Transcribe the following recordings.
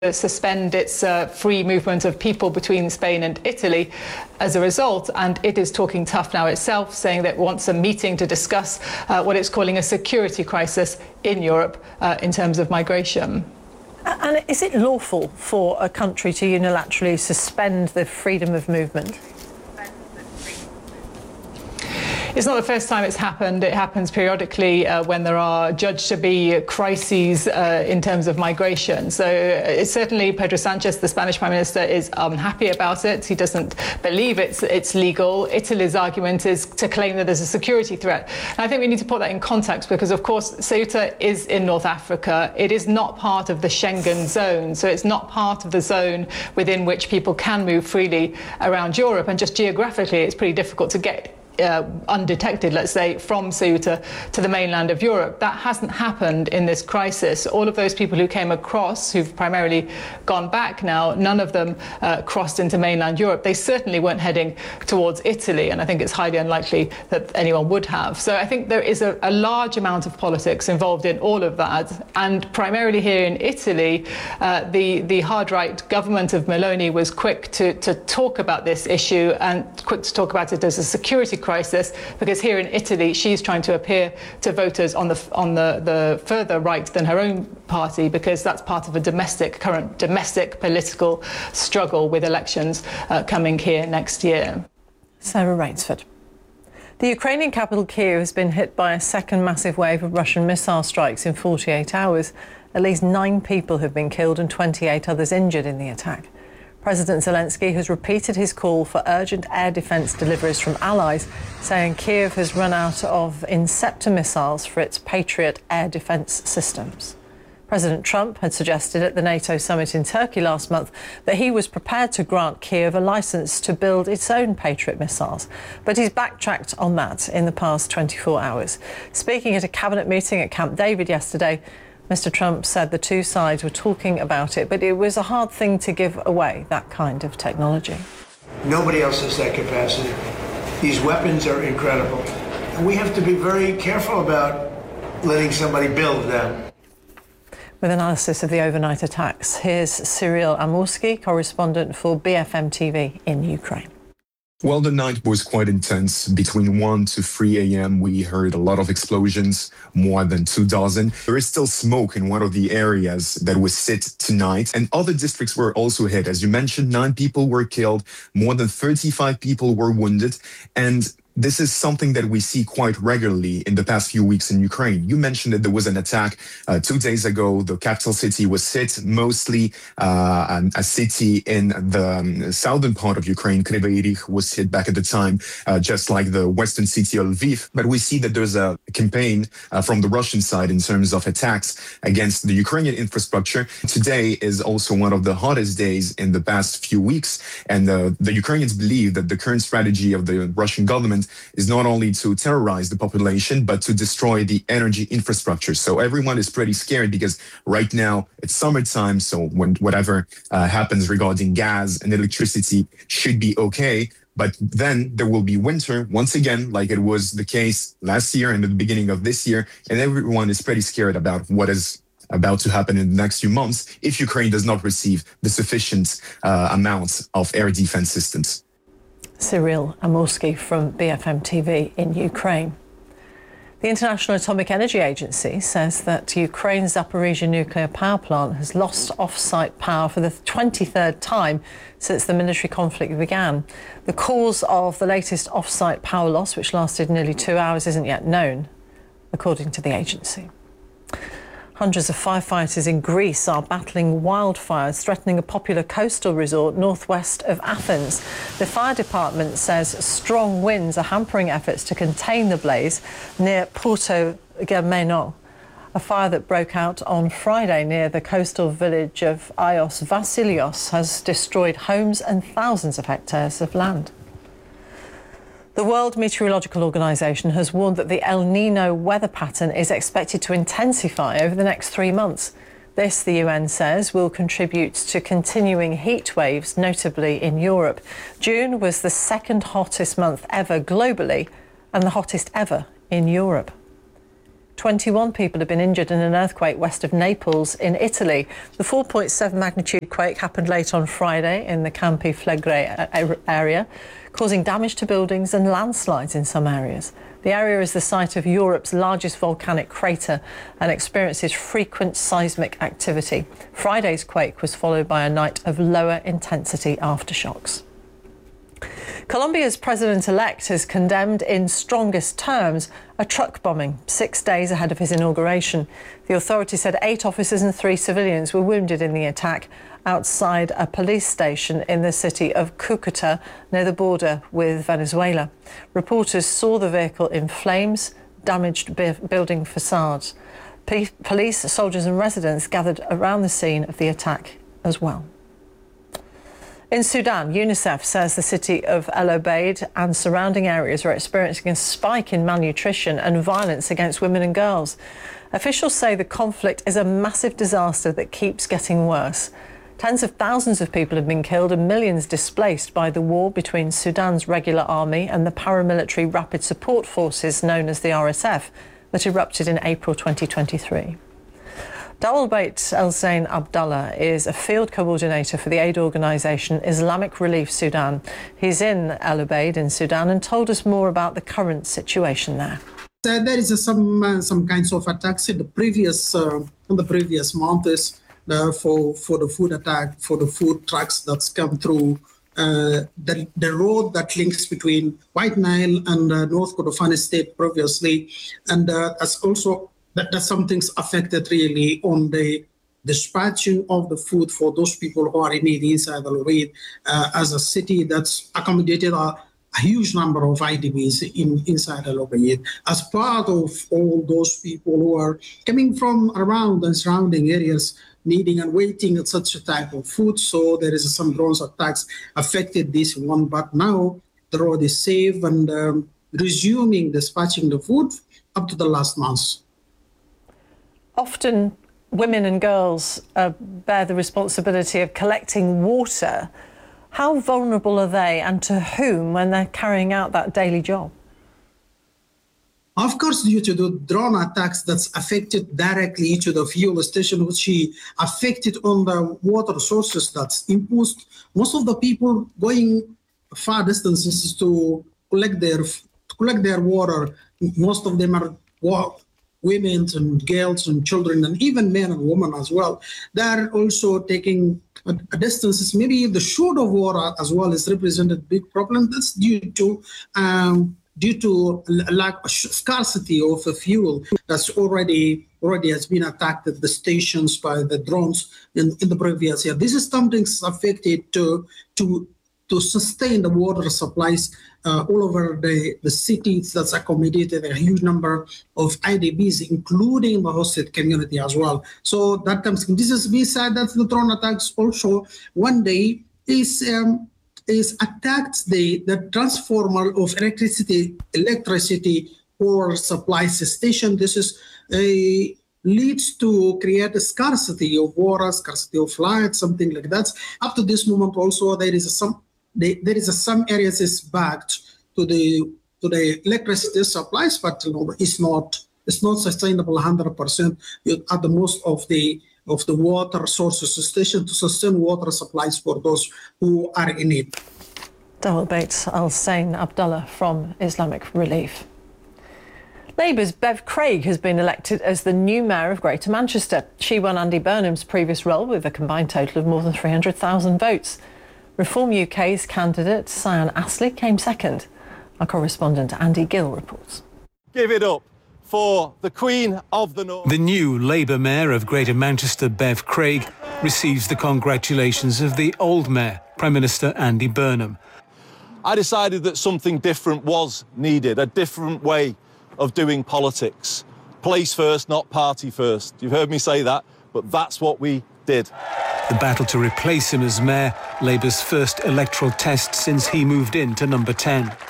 suspend its free movement of people between Spain and Italy as a result, and it is talking tough now itself, saying that it wants a meeting to discuss what it's calling a security crisis in Europe in terms of migration. And is it lawful for a country to unilaterally suspend the freedom of movement? It's not the first time it's happened. It happens periodically when there are judged to be crises in terms of migration. So it's certainly Pedro Sanchez, the Spanish Prime Minister, is unhappy about it. He doesn't believe it's legal. Italy's argument is to claim that there's a security threat. And I think we need to put that in context because, of course, Ceuta is in North Africa. It is not part of the Schengen zone. So it's not part of the zone within which people can move freely around Europe. And just geographically, it's pretty difficult to get undetected, let's say, from Ceuta to the mainland of Europe. That hasn't happened in this crisis. All of those people who came across, who've primarily gone back now, none of them crossed into mainland Europe. They certainly weren't heading towards Italy, and I think it's highly unlikely that anyone would have. So I think there is a large amount of politics involved in all of that, and primarily here in Italy, the hard-right government of Meloni was quick to talk about this issue and quick to talk about it as a security crisis, because here in Italy she's trying to appear to voters on the further right than her own party, because that's part of a current domestic political struggle with elections coming here next year. Sarah Rainsford. The Ukrainian capital Kyiv has been hit by a second massive wave of Russian missile strikes in 48 hours. At least 9 people have been killed and 28 others injured in the attack. President Zelensky has repeated his call for urgent air defence deliveries from allies, saying Kyiv has run out of Inceptor missiles for its Patriot air defence systems. President Trump had suggested at the NATO summit in Turkey last month that he was prepared to grant Kyiv a licence to build its own Patriot missiles, but he's backtracked on that in the past 24 hours. Speaking at a cabinet meeting at Camp David yesterday, Mr. Trump said the two sides were talking about it, but it was a hard thing to give away, that kind of technology. Nobody else has that capacity. These weapons are incredible. And we have to be very careful about letting somebody build them. With analysis of the overnight attacks, here's Cyril Amursky, correspondent for BFM TV in Ukraine. Well, the night was quite intense. Between 1 to 3 a.m., we heard a lot of explosions, more than 24. There is still smoke in one of the areas that was hit tonight, and other districts were also hit. As you mentioned, 9 people were killed, more than 35 people were wounded, and this is something that we see quite regularly in the past few weeks in Ukraine. You mentioned that there was an attack 2 days ago. The capital city was hit, mostly a city in the southern part of Ukraine. Kryvyi Rih was hit back at the time, just like the western city of Lviv. But we see that there's a campaign from the Russian side in terms of attacks against the Ukrainian infrastructure. Today is also one of the hottest days in the past few weeks. And the Ukrainians believe that the current strategy of the Russian government is not only to terrorize the population, but to destroy the energy infrastructure. So everyone is pretty scared because right now it's summertime. So whatever happens regarding gas and electricity should be okay. But then there will be winter once again, like it was the case last year and at the beginning of this year. And everyone is pretty scared about what is about to happen in the next few months if Ukraine does not receive the sufficient amounts of air defense systems. Cyril Amursky from BFM TV in Ukraine. The International Atomic Energy Agency says that Ukraine's Zaporizhzhia nuclear power plant has lost off-site power for the 23rd time since the military conflict began. The cause of the latest off-site power loss, which lasted nearly 2 hours, isn't yet known, according to the agency. Hundreds of firefighters in Greece are battling wildfires threatening a popular coastal resort northwest of Athens. The fire department says strong winds are hampering efforts to contain the blaze near Porto Gemeno. A fire that broke out on Friday near the coastal village of Ios Vasilios has destroyed homes and thousands of hectares of land. The World Meteorological Organization has warned that the El Nino weather pattern is expected to intensify over the next 3 months. This, the UN says, will contribute to continuing heat waves, notably in Europe. June was the second hottest month ever globally and the hottest ever in Europe. 21 people have been injured in an earthquake west of Naples in Italy. The 4.7 magnitude quake happened late on Friday in the Campi Flegrei area, causing damage to buildings and landslides in some areas. The area is the site of Europe's largest volcanic crater and experiences frequent seismic activity. Friday's quake was followed by a night of lower intensity aftershocks. Colombia's president-elect has condemned in strongest terms a truck bombing 6 days ahead of his inauguration. The authorities said 8 officers and 3 civilians were wounded in the attack outside a police station in the city of Cúcuta, near the border with Venezuela. Reporters saw the vehicle in flames, damaged building facades. Police, soldiers and residents gathered around the scene of the attack as well. In Sudan, UNICEF says the city of El Obeid and surrounding areas are experiencing a spike in malnutrition and violence against women and girls. Officials say the conflict is a massive disaster that keeps getting worse. Tens of thousands of people have been killed and millions displaced by the war between Sudan's regular army and the paramilitary rapid support forces known as the RSF that erupted in April 2023. Dawalbait El-Zain Abdallah is a field coordinator for the aid organisation Islamic Relief Sudan. He's in El Obeid in Sudan and told us more about the current situation there. There is some kinds of attacks in the previous months for the food attack, for the food trucks that's come through the road that links between White Nile and North Kordofan State previously, and that's also that something's affected really on the dispatching of the food for those people who are in need inside El Obeid, as a city that's accommodated a huge number of IDPs inside El Obeid. As part of all those people who are coming from around and surrounding areas needing and waiting at such a type of food, so there is some drones attacks affected this one, but now the road is safe and resuming dispatching the food up to the last month. Often women and girls bear the responsibility of collecting water. How vulnerable are they and to whom when they're carrying out that daily job? Of course, due to the drone attacks that's affected directly to the fuel station, which affected on the water sources that's imposed, most of the people going far distances to collect their water. Most of them are women and girls and children and even men and women as well. They're also taking distances. Maybe the short of water as well is represented a big problem. That's due to lack of scarcity of fuel that's already has been attacked at the stations by the drones in the previous year. This is something affected to sustain the water supplies all over the cities that's accommodated a huge number of IDPs, including the hosted community as well. So that comes. This is beside that the drone attacks also one day is attacked the transformer of electricity power supply station. This is leads to create a scarcity of water, scarcity of light, something like that. Up to this moment, also there is some areas is backed to the electricity supplies, but it's not sustainable 100% at the most of the water sources station to sustain water supplies for those who are in need. Dawalbait El-Zain Abdallah from Islamic Relief. Labour's Bev Craig has been elected as the new mayor of Greater Manchester. She won Andy Burnham's previous role with a combined total of more than 300,000 votes. Reform UK's candidate, Cyan Astley, came second. Our correspondent Andy Gill reports. Give it up for the Queen of the North. The new Labour Mayor of Greater Manchester, Bev Craig, receives the congratulations of the old Mayor, Prime Minister Andy Burnham. I decided that something different was needed, a different way of doing politics. Place first, not party first. You've heard me say that, but that's what we did. The battle to replace him as mayor, Labour's first electoral test since he moved into number 10. For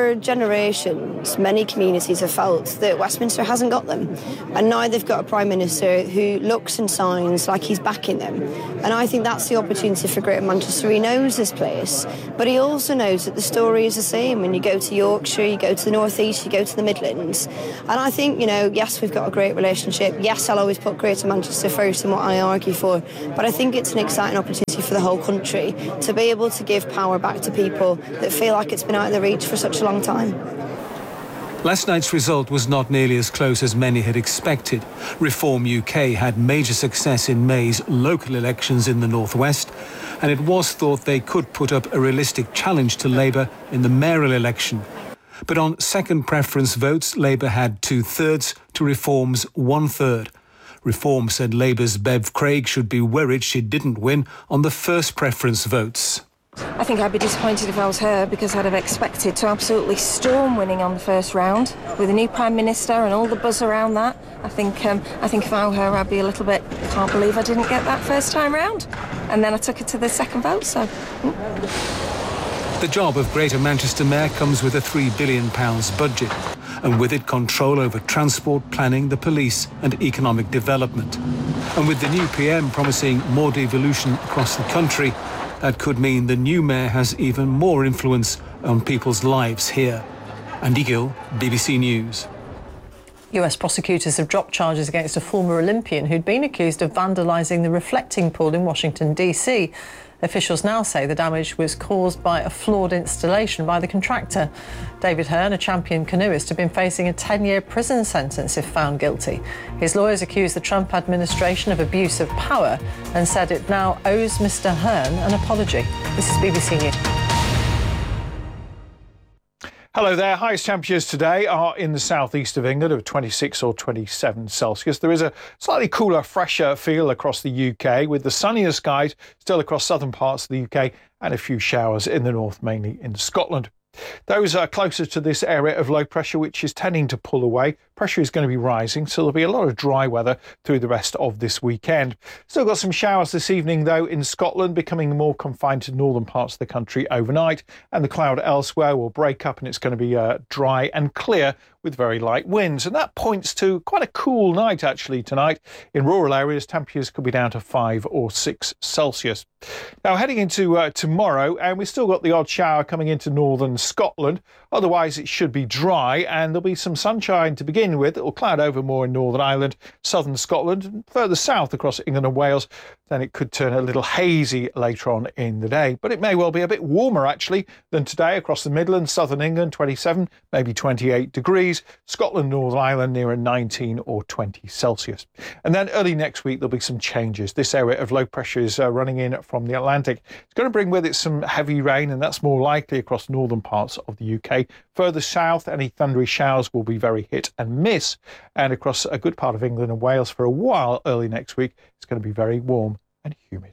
for generations, many communities have felt that Westminster hasn't got them. And now they've got a Prime Minister who looks and sounds like he's backing them. And I think that's the opportunity for Greater Manchester. He knows this place, but he also knows that the story is the same. When you go to Yorkshire, you go to the North East, you go to the Midlands. And I think, yes, we've got a great relationship. Yes, I'll always put Greater Manchester first in what I argue for. But I think it's an exciting opportunity for the whole country to be able to give power back to people that feel like it's been out of their reach for such a long time. Last night's result was not nearly as close as many had expected. Reform UK had major success in May's local elections in the northwest, and it was thought they could put up a realistic challenge to Labour in the mayoral election. But on second preference votes, Labour had 2/3 to Reform's 1/3. Reform said Labour's Bev Craig should be worried she didn't win on the first preference votes. I think I'd be disappointed if I was her, because I'd have expected to absolutely storm winning on the first round with a new Prime Minister and all the buzz around that. I think if I were her, I'd be a little bit, can't believe I didn't get that first time round. And then I took it to the second vote, so... The job of Greater Manchester Mayor comes with a £3 billion budget, and with it control over transport, planning, the police and economic development. And with the new PM promising more devolution across the country, that could mean the new mayor has even more influence on people's lives here. Andy Gill, BBC News. US prosecutors have dropped charges against a former Olympian who'd been accused of vandalising the reflecting pool in Washington, D.C. Officials now say the damage was caused by a flawed installation by the contractor. David Hearn, a champion canoeist, had been facing a 10-year prison sentence if found guilty. His lawyers accused the Trump administration of abuse of power and said it now owes Mr. Hearn an apology. This is BBC News. Hello there. Highest temperatures today are in the southeast of England of 26 or 27 Celsius. There is a slightly cooler, fresher feel across the UK, with the sunnier skies still across southern parts of the UK and a few showers in the north, mainly in Scotland. Those are closer to this area of low pressure, which is tending to pull away. Pressure is going to be rising, so there'll be a lot of dry weather through the rest of this weekend. Still got some showers this evening, though, in Scotland, becoming more confined to northern parts of the country overnight. And the cloud elsewhere will break up, and it's going to be dry and clear with very light winds. And that points to quite a cool night, actually, tonight. In rural areas, temperatures could be down to 5 or 6 Celsius. Now, heading into tomorrow, and we've still got the odd shower coming into northern Scotland. Otherwise, it should be dry, and there'll be some sunshine to begin with. It will cloud over more in Northern Ireland, southern Scotland, and further south across England and Wales. Then it could turn a little hazy later on in the day. But it may well be a bit warmer, actually, than today across the Midlands, southern England, 27, maybe 28 degrees. Scotland, Northern Ireland, near a 19 or 20 Celsius. And then early next week, there'll be some changes. This area of low pressure is running in from the Atlantic. It's going to bring with it some heavy rain, and that's more likely across northern parts of the UK. Further south, any thundery showers will be very hit and miss. And across a good part of England and Wales for a while early next week, it's going to be very warm and humid.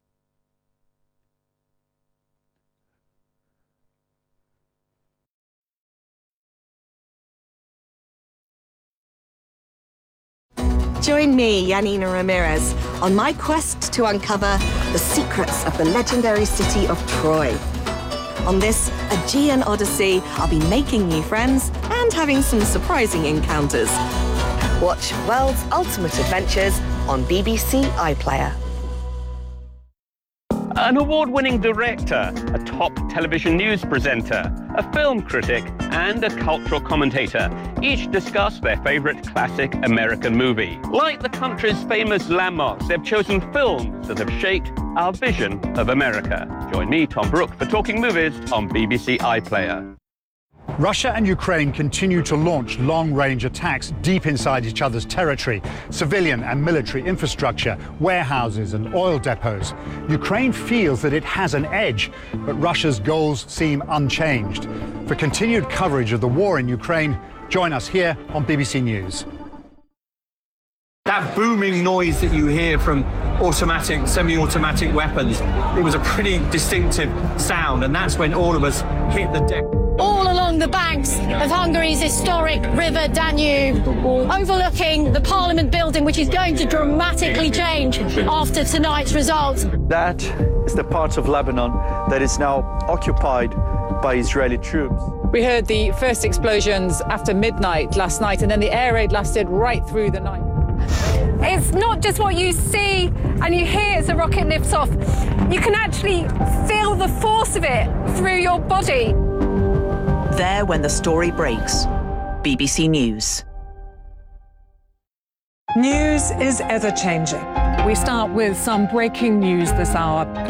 Join me, Yanina Ramirez, on my quest to uncover the secrets of the legendary city of Troy. On this Aegean Odyssey, I'll be making new friends and having some surprising encounters. Watch World's Ultimate Adventures on BBC iPlayer. An award-winning director, a top television news presenter, a film critic, and a cultural commentator each discuss their favorite classic American movie. Like the country's famous landmarks, they've chosen films that have shaped our vision of America. Join me, Tom Brooke, for Talking Movies on BBC iPlayer. Russia and Ukraine continue to launch long-range attacks deep inside each other's territory, civilian and military infrastructure, warehouses and oil depots. Ukraine feels that it has an edge, but Russia's goals seem unchanged. For continued coverage of the war in Ukraine, join us here on BBC News. That booming noise that you hear from automatic, semi-automatic weapons, it was a pretty distinctive sound, and that's when all of us hit the deck. All along the banks of Hungary's historic river Danube, overlooking the Parliament building, which is going to dramatically change after tonight's result. That is the part of Lebanon that is now occupied by Israeli troops. We heard the first explosions after midnight last night, and then the air raid lasted right through the night. It's not just what you see and you hear as the rocket lifts off. You can actually feel the force of it through your body. There when the story breaks. BBC News. News is ever-changing. We start with some breaking news this hour.